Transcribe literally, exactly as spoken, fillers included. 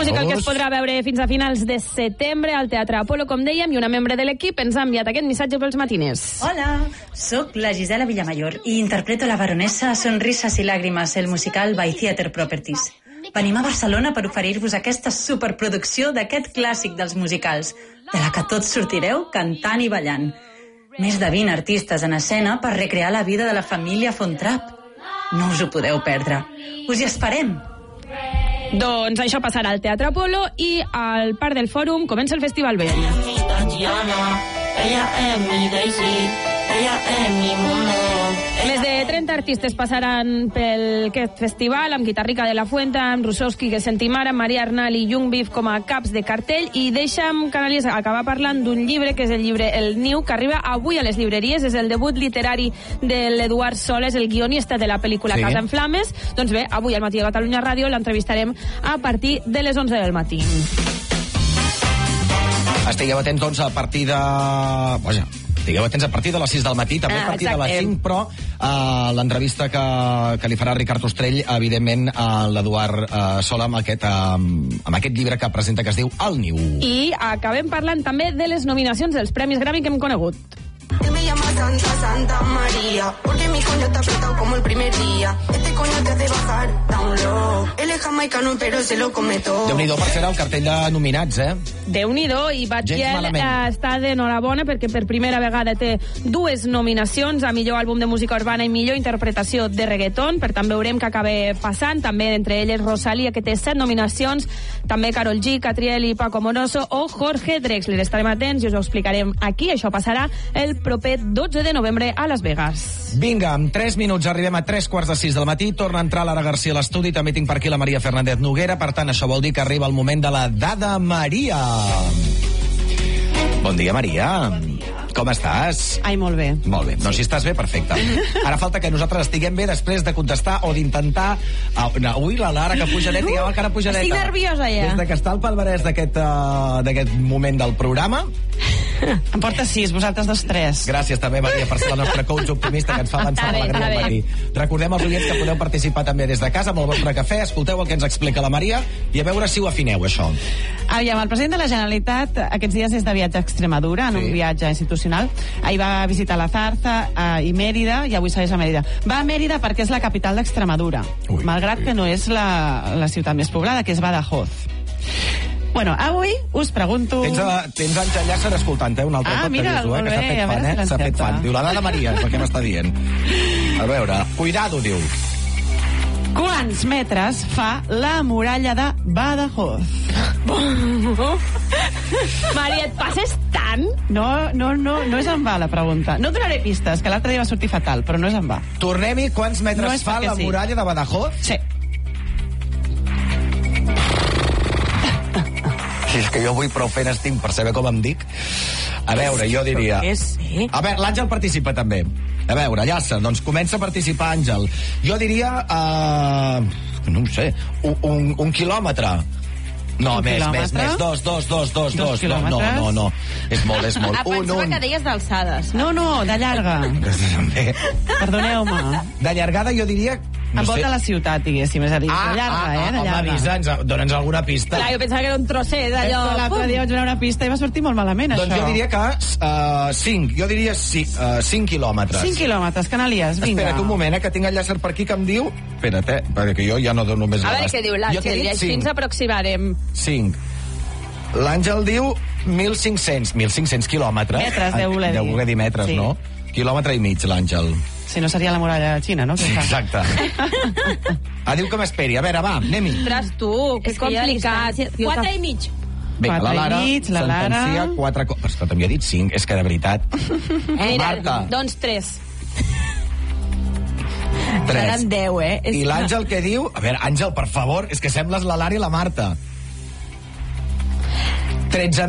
musical que es podrà veure fins a finals de setembre al Teatre Apolo, com dèiem, i una membre de l'equip ens ha enviat aquest missatge pels matiners. Hola, sóc la Gisela Villamayor i interpreto la baronessa Sonrisas i Làgrimes, el musical by Theatre Properties. Venim a Barcelona per oferir-vos aquesta superproducció d'aquest clàssic dels musicals, de la que tots sortireu cantant i ballant. Més de vint artistes en escena per recrear la vida de la família Fontrap. No us ho podeu perdre. Us hi esperem. Doncs això passarà al Teatre Apolo i al Parc del Fòrum comença el Festival Vell. Ella es mi Daisy, ella es mi mundo. Més de trenta artistes passaran pel aquest festival, amb Guitarrica de la Fuente, amb Rusowski, que sentim ara, Maria Arnal i Young Beef com a caps de cartell, i deixa'm, Canalies, acabar parlant d'un llibre, que és el llibre El Niu, que arriba avui a les llibreries. És el debut literari de l'Eduard Soles, el guionista de la pel·lícula sí. Casa en Flames. Doncs bé, avui al Matí de Catalunya Ràdio l'entrevistarem a partir de les onze del matí. Estigueu atents, doncs, a partir de... Vaja, estigueu atents a partir de les sis del matí, també ah, a partir exacte. de les cinc, però uh, l'entrevista que, que li farà Ricard Ostrell, evidentment, a l'Eduard uh, Sola, amb aquest, uh, amb aquest llibre que presenta, que es diu El Niu. I acabem parlant també de les nominacions dels Premis Grammy que hem conegut. Que me llama Santa, Santa María, porque mi coño está apretado como el primer día. Este coño te hace bajar down low. Él es jamaicano, pero se lo come todo. Déu-n'hi-do per ser el cartell de nominats, eh? Déu-n'hi-do, i Batgirl eh, està d'enhorabona perquè per primera vegada té dues nominacions a millor àlbum de música urbana i millor interpretació de reggaeton. Per tant, veurem que acaba passant. També entre elles Rosalía, que té set nominacions, també Karol G, Catriel i Paco Moroso o Jorge Drexler. Estarem atents i us ho explicarem aquí. Això passarà el proper dotze de novembre a Las Vegas. Vinga, en tres minuts arribem a tres quarts de sis del matí. Torna a entrar Lara Garcia a l'estudi. També tinc per aquí la Maria Fernández Noguera. Per tant, això vol dir que arriba el moment de la Dada Maria. Bon dia, Maria. Com estàs? Ai, molt bé. Molt bé. Doncs si estàs bé, perfecte. Ara falta que nosaltres estiguem bé després de contestar o d'intentar... Uh, ui, la Lara, que pujadeta, uh, ja, encara pujadeta. Estic nerviosa, ja. Des de que està al palmarès d'aquest uh, moment del programa... Em porta sis, vosaltres dos tres. Gràcies també, Maria, per ser la nostra coach optimista que ens fa avançar l'alegria al matí. Recordem als oients que podeu participar també des de casa amb el vostre cafè, escolteu el que ens explica la Maria i a veure si ho afineu, això. Aviam, el president de la Generalitat aquests dies és de viatge a Extremadura, en sí. un viatge institucional. Ahir va visitar la Zarza eh, i Mèrida, i avui segueix a Mèrida. Va a Mèrida perquè és la capital d'Extremadura, ui, malgrat ui. que no és la, la ciutat més poblada, que és Badajoz. Bueno, avui us pregunto... Tens, a, tens Àngel Llàcer escoltant, eh? Un altre ah, cop mira, t'aviso, eh? Que s'ha fet fan, eh? S'ha fet fan. Diu, la Dada Maria, és el que m'està dient. A veure, cuidado, diu. Quants metres fa la muralla de Badajoz? Maria, et passes tant? No, no, no, no és en va la pregunta. No donaré pistes, que l'altre dia va sortir fatal, però no és en va. Tornem-hi, quants metres no fa la sí. muralla de Badajoz? Sí. Si és que jo vull prou feines tinc per saber com em dic. A veure, jo diria... Sí. A veure, l'Àngel participa també. A veure, Llàcer, doncs comença a participar, Àngel. Jo diria... Uh, no ho sé, un, un, un quilòmetre. No, un més, quilòmetre? més, més. Dos, dos, dos, dos, dos. No, no, no, no. És molt, és molt. Ah, pensava un, un. que deies d'alçades. No, no, de llarga. Perdoneu-me. De llargada jo diria... No envolta sé. la ciutat, diguéssim, és a dir, ah, de llarga, ah, eh, de llarga. Home, avisa, dona'ns alguna pista. Clar, jo pensava que era un trosset, allò... L'altre dia vaig veure una pista i va sortir molt malament, doncs això. Doncs jo diria que uh, cinc, jo diria cinc, uh, cinc quilòmetres. Cinc quilòmetres, Canalies, vinga. Espera't un moment, eh, que tinc el Llàcer per aquí que em diu... Espera't, eh, perquè jo ja no dono més a l'abast. veure què diu l'Àngel, i així ens aproximarem. cinc. L'Àngel diu mil cinc-cents. mil cinc-cents quilòmetres. Metres, deu voler dir. Deu voler dir metres, sí. no? Quilòmetre i mig, l'Àngel. Si no seria la muralla xina, no? Sí, exacte. Ah, diu que m'esperi. A veure, va, anem-hi. Ostres, tu, que complicat. Quatre i mig. Vinga, la Lara mig, la Lara... sentencia quatre... Però escolta, m'havia dit cinc, és que de veritat... Eh, Marta. Doncs tres. Tres. Seran deu, eh? I l'Àngel què diu? A veure, Àngel, per favor, és que sembles la Lara i la Marta. tretze